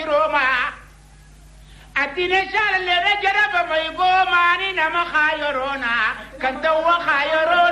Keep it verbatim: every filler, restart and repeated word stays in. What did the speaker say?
roma atine shal le re jaraba mai goma ni na ma khayarona kan tawa khayaro